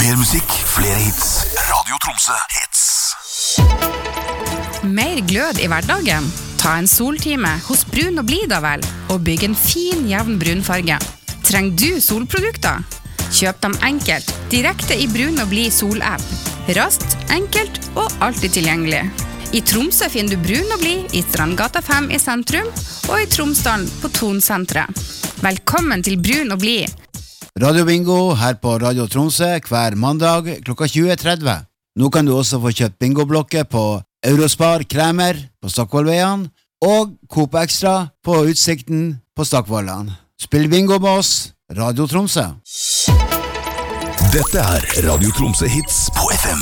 Mer musikk, flere hits. Radio Tromsø hits. Mer glød i hverdagen? Ta en soltime hos Brun og Blid da vel, og bygg en fin, jevn brunfarge. Trenger du solprodukter? Kjøp dem enkelt, direkte i Brun og Blid sol-app. Raskt, enkelt og alltid tilgjengelig. I Tromsø finner du Brun og Blid i Strandgata 5 i sentrum, og i Tromsdalen på Tonsentret. Velkommen til Brun og Blid. Radio Bingo her på Radio Tromsø hver mandag klokka 20.30. Nå kan du også få kjøpt bingoblokker på Eurospar Kremer på Stockvollveien og Coop Extra på Utsikten på Stockvollan. Spill bingo med oss, Radio Tromsø. Dette er Radio Tromsø hits på FM